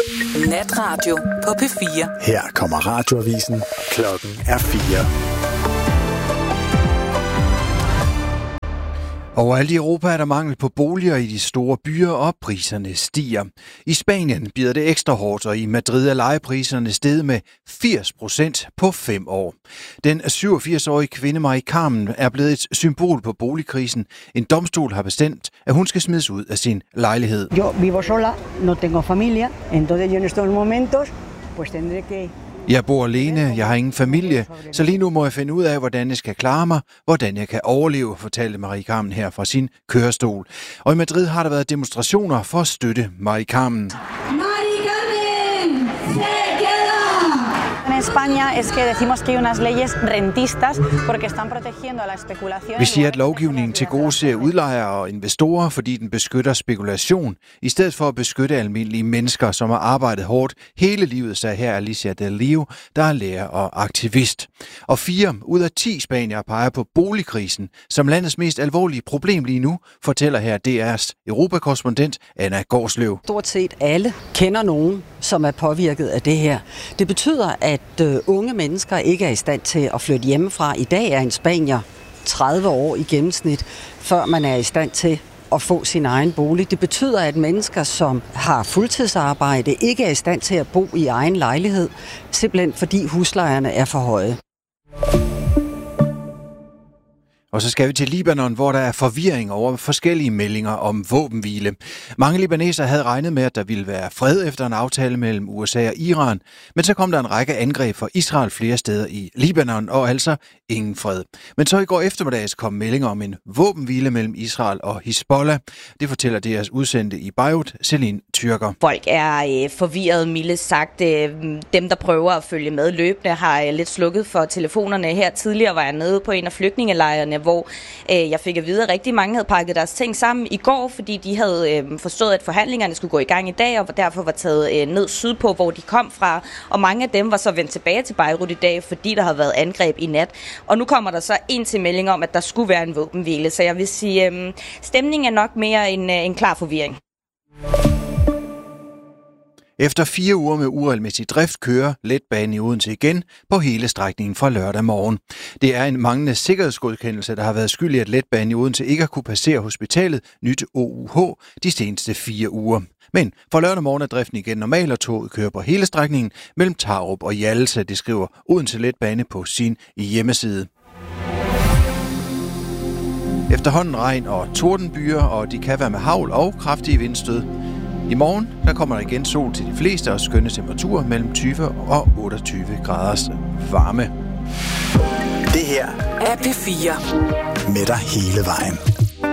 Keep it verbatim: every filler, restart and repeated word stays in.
Natradio på P fire. Her kommer radioavisen. Klokken er fire. Overalt i Europa er der mangel på boliger i de store byer, og priserne stiger. I Spanien bider det ekstra hårdt, og i Madrid er lejepriserne steget med firs procent på fem år. Den syvogfirs-årige kvinde Mari Carmen er blevet et symbol på boligkrisen. En domstol har bestemt, at hun skal smides ud af sin lejlighed. Yo vivo sola, no tengo familia, entonces yo en estos momentos pues tendré que... Jeg bor alene, jeg har ingen familie, så lige nu må jeg finde ud af, hvordan jeg skal klare mig, hvordan jeg kan overleve, fortalte Mari Carmen her fra sin kørestol. Og i Madrid har der været demonstrationer for at støtte Mari Carmen. En España es que decimos que hay unas leyes rentistas porque están protegiendo a la especulación. Vi siger, at lovgivningen tilgodeser udlejere og investorer, fordi den beskytter spekulation, i stedet for at beskytte almindelige mennesker, som har arbejdet hårdt hele livet, sagde her Alicia Del Rio, der er lærer og aktivist. Og fire ud af ti spaniere peger på boligkrisen som landets mest alvorlige problem lige nu, fortæller her D R's europakorrespondent Anna Gårdsløv. Stort set alle kender nogen, som er påvirket af det her. Det betyder, at uh, unge mennesker ikke er i stand til at flytte hjemmefra. I dag er en spanier tredive år i gennemsnit, før man er i stand til at få sin egen bolig. Det betyder, at mennesker, som har fuldtidsarbejde, ikke er i stand til at bo i egen lejlighed, simpelthen fordi huslejerne er for høje. Og så skal vi til Libanon, hvor der er forvirring over forskellige meldinger om våbenhvile. Mange libanesere havde regnet med, at der ville være fred efter en aftale mellem U S A og Iran, men så kom der en række angreb fra Israel flere steder i Libanon, og altså ingen fred. Men så i går eftermiddags kom meldinger om en våbenhvile mellem Israel og Hizbollah. Det fortæller deres udsendte i Beirut, Celine Tyrker. Folk er øh, forvirret, mildt sagt. Øh, dem, der prøver at følge med løbende, har øh, lidt slukket for telefonerne. Her tidligere var jeg nede på en af flygtningelejrene, hvor øh, jeg fik at vide, at rigtig mange havde pakket deres ting sammen i går, fordi de havde øh, forstået, at forhandlingerne skulle gå i gang i dag, og derfor var taget øh, ned sydpå, hvor de kom fra. Og mange af dem var så vendt tilbage til Beirut i dag, fordi der havde været angreb i nat. Og nu kommer der så en til melding om, at der skulle være en våbenhvile. Så jeg vil sige, øh, stemningen er nok mere en, øh, en klar forvirring. Efter fire uger med uregelmæssig drift kører letbanen i Odense igen på hele strækningen fra lørdag morgen. Det er en manglende sikkerhedsgodkendelse, der har været skyld i, at letbanen i Odense ikke har kunne passere hospitalet Nyt O U H de seneste fire uger. Men for lørdag morgen er driften igen normal, og toget kører på hele strækningen mellem Tarup og Hjallese, det skriver Odense Letbane på sin hjemmeside. Efterhånden regn og tordenbyer, og de kan være med hagl og kraftige vindstød. I morgen der kommer der igen sol til de fleste og skønne temperaturer mellem tyve og otteogtyve graders varme. Det her er P fire. Med dig hele vejen.